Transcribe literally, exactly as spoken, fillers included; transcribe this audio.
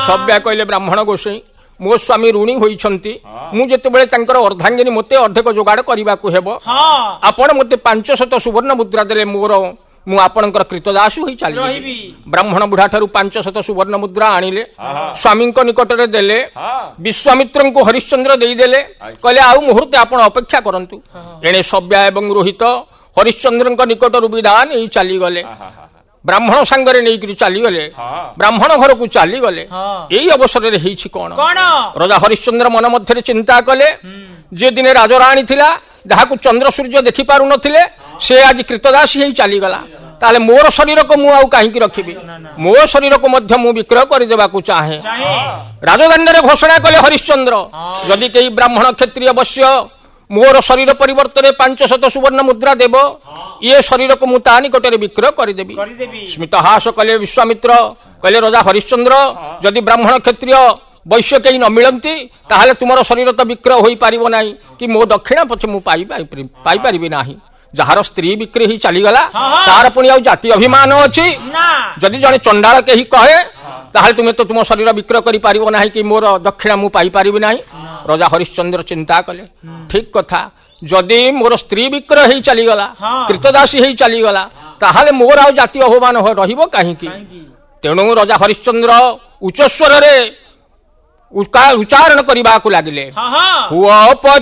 ସବ୍ୟା କହିଲେ ବ୍ରାହ୍ମଣ ଗୋସାଇଁ ମୋ ସ୍ୱାମୀ ଋଣୀ ହୋଇଛନ୍ତି ମୁଁ ଯେତେବେଳେ ତାଙ୍କର ଅର୍ଦ୍ଧାଙ୍ଗିନୀ ମୋତେ ଅର୍ଦ୍ଧେକ ଯୋଗାଡ଼ କରିବାକୁ ହେବ ଆପଣ ମୋତେ ପାଞ୍ଚଶତ ସୁବର୍ଣ୍ଣ ମୁଦ୍ରା ଦେଲେ ମୋର ମୁଁ ଆପଣଙ୍କର କୃତଦାସୀ ହୋଇ ଚାଲିବି। ବ୍ରାହ୍ମଣ ବୁଢା ଠାରୁ ପାଞ୍ଚଶତ ସୁବର୍ଣ୍ଣ ମୁଦ୍ରା ଆଣିଲେ ସ୍ୱାମୀଙ୍କ ନିକଟରେ ଦେଲେ ବିଶ୍ୱାମିତ୍ରଙ୍କୁ ହରିଶ୍ଚନ୍ଦ୍ର ଦେଇଦେଲେ କହିଲେ ଆଉ ମୁହୂର୍ତ୍ତେ ଆପଣ ଅପେକ୍ଷା କରନ୍ତୁ। ଏଣେ ସବ୍ୟା ଏବଂ ରୋହିତ ହରିଶ୍ଚନ୍ଦ୍ରଙ୍କ ନିକଟରୁ ବିଦାୟ ନେଇ ଚାଲିଗଲେ। ବ୍ରାହ୍ମଣ ସାଙ୍ଗରେ ନେଇକରି ଚାଲିଗଲେ ବ୍ରାହ୍ମଣ ଘରକୁ ଚାଲିଗଲେ। ଏଇ ଅବସରରେ ହେଇଛି କଣ ରାଜା ହରିଶ୍ଚନ୍ଦ୍ର ମନ ମଧ୍ୟରେ ଚିନ୍ତା କଲେ ଯେ ଦିନେ ରାଜରାଣୀ ଥିଲା ଯାହାକୁ ଚନ୍ଦ୍ର ସୂର୍ଯ୍ୟ ଦେଖିପାରୁନଥିଲେ ସେ ଆଜି କୃତଦାସୀ ହେଇ ଚାଲିଗଲା ତାହେଲେ ମୋର ଶରୀରକୁ ମୁଁ ଆଉ କାହିଁକି ରଖିବି ମୋ ଶରୀରକୁ ମଧ୍ୟ ମୁଁ ବିକ୍ରୟ କରିଦେବାକୁ ଚାହେଁ। ରାଜଦାଣ୍ଡରେ ଘୋଷଣା କଲେ ହରିଶ୍ଚନ୍ଦ୍ର ଯଦି କେହି ବ୍ରାହ୍ମଣ କ୍ଷତ୍ରିୟ ଅବଶ୍ୟ ମୋର ଶରୀର ପରିବର୍ତ୍ତରେ ପାଞ୍ଚଶତ ସୁବର୍ଣ୍ଣ ମୁଦ୍ରା ଦେବ ଇଏ ଶରୀରକୁ ମୁଁ ତା ନିକଟରେ ବିକ୍ରୟ କରିଦେବି। ସ୍ମିତ ହାସ କଲେ ବିଶ୍ୱାମିତ୍ର କହିଲେ ରାଜା ହରିଶ୍ଚନ୍ଦ୍ର ଯଦି ବ୍ରାହ୍ମଣ କ୍ଷତ୍ରିୟ ବୈଶ୍ୟ କେହି ନ ମିଳନ୍ତି ତାହେଲେ ତୁମର ଶରୀର ତ ବିକ୍ରୟ ହୋଇପାରିବ ନାହିଁ କି ମୋ ଦକ୍ଷିଣା ପଛେ ମୁଁ ପାଇପାରିବି ନାହିଁ। ଯାହାର ସ୍ତ୍ରୀ ବିକ୍ରି ହେଇ ଚାଲିଗଲା ତାର ପୁଣି ଆଉ ଜାତି ଅଭିମାନ ଅଛି। ଯଦି ଜଣେ ଚଣ୍ଡାଳ କେହି କହେ ତାହେଲେ ତୁମେ ତ ତୁମ ଶରୀର ବିକ୍ରୟ କରିପାରିବ ନାହିଁ କି ମୋର ଦକ୍ଷିଣା ମୁଁ ପାଇପାରିବି ନାହିଁ। ରାଜା ହରିଶ୍ଚନ୍ଦ୍ର ଚିନ୍ତା କଲେ ଠିକ କଥା ଯଦି ମୋର ସ୍ତ୍ରୀ ବିକ୍ରୟ ହେଇ ଚାଲିଗଲା କୃତଦାସୀ ହେଇ ଚାଲିଗଲା ତାହେଲେ ମୋର ଆଉ ଜାତି ଅଭିମାନ ରହିବ କାହିଁକି। ତେଣୁ ରାଜା ହରିଶ୍ଚନ୍ଦ୍ର ଉଚ୍ଚସ୍ୱରରେ ଉଚ୍ଚାରଣ କରିବାକୁ ଲାଗିଲେ।